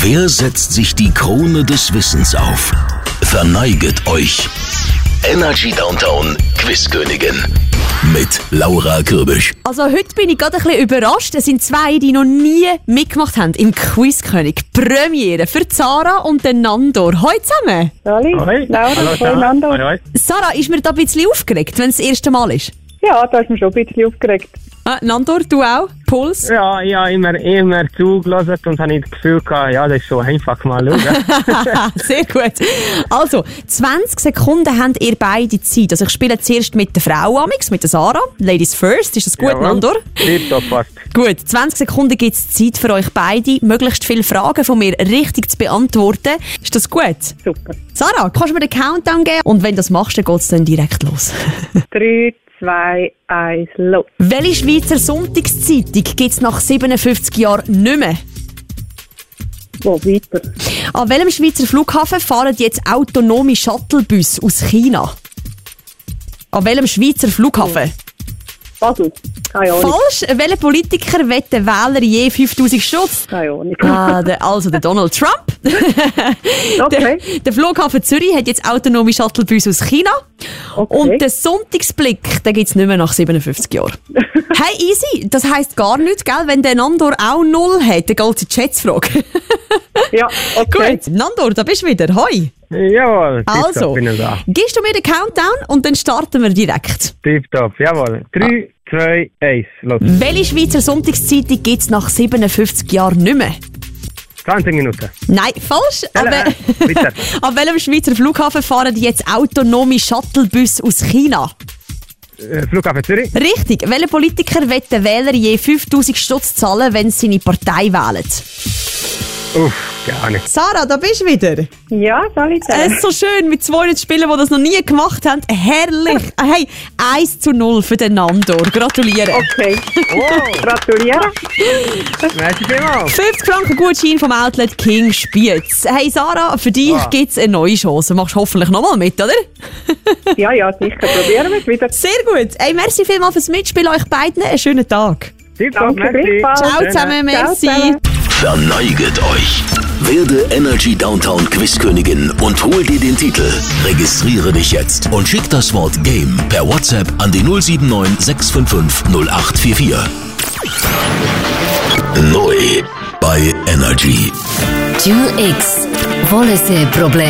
Wer setzt sich die Krone des Wissens auf? Verneiget euch. Energy Downtown Quizkönigin mit Laura Kürbisch. Also heute bin ich gerade ein bisschen überrascht. Es sind zwei, die noch nie mitgemacht haben im Quizkönig. Premiere für Sarah und den Nandor. Hoi zusammen. Hallo, Laura, Hallo, Nando. Hoi. Sarah, ist mir da ein bisschen aufgeregt, wenn es das erste Mal ist? Ja, da ist mir schon ein bisschen aufgeregt. Nandor, du auch? Puls? Ja, ich habe immer zugelassen und habe das Gefühl gehabt, ja, das ist so einfach mal schauen. Sehr gut. Also, 20 Sekunden habt ihr beide Zeit. Also ich spiele zuerst mit der Frau amix, mit der Sarah. Ladies first. Ist das gut, Jawohl. Nandor? Tipptopp, passt. Gut, 20 Sekunden gibt es Zeit für euch beide, möglichst viele Fragen von mir richtig zu beantworten. Ist das gut? Super. Sarah, kannst du mir den Countdown geben? Und wenn du das machst, dann geht es dann direkt los. 3, 2, 1, los. Welche Schweizer Sonntagszeitung gibt es nach 57 Jahren nicht mehr? Wo weiter? An welchem Schweizer Flughafen fahren jetzt autonome Shuttlebus aus China? An welchem Schweizer Flughafen? Basel. Keine Ahnung. Falsch. Welcher Politiker wett den Wähler je 5000 Stutz? Keine Ahnung. Also der Donald Trump. Okay. Der Flughafen Zürich hat jetzt autonome Shuttlebus aus China. Okay. Und den Sonntagsblick, den gibt es nicht mehr nach 57 Jahren. Hey, easy. Das heisst gar nichts, gell? Wenn der Nandor auch 0 hat, dann geht es in die Schätzfrage. Ja, okay. Gut, Nandor, da bist du wieder. Hoi. Jawohl, tipptopp, Also, bin ich da. gibst du mir den Countdown und dann starten wir direkt. Tipptopp, jawohl. 3, 2, 1, los. Welche Schweizer Sonntagszeitung gibt es nach 57 Jahren nicht mehr? 20 Minuten. Nein, falsch. Bitte. An welchem Schweizer Flughafen fahren die jetzt autonome Shuttlebus aus China? Flughafen Zürich. Richtig. Welcher Politiker will den Wähler je 5000 Stutz zahlen, wenn sie seine Partei wählen? Gar nicht. Sarah, da bist du wieder. Ja, soll ich Es sagen? ist so schön, mit zwei zu spielen, die das noch nie gemacht haben. Herrlich. Hey, 1:0 für den Nandor. Gratuliere. Okay. Oh, Gratuliere. merci vielmals. 50 Franken Gutschein vom Outlet King Spiez. Hey Sarah, für dich gibt es eine neue Chance. Machst hoffentlich nochmal mit, oder? Ja, sicher. Probieren wir es wieder. Sehr gut. Hey, merci vielmals fürs Mitspielen. Euch beiden einen schönen Tag. Tipptopp, Danke merci. vielmals. Ciao Schönen. zusammen, merci. Ciao zusammen. Verneiget euch. Werde Energy Downtown Quizkönigin und hol dir den Titel. Registriere dich jetzt und schick das Wort Game per WhatsApp an die 079 655 0844. Neu bei Energy. Dual X. Volle se problem.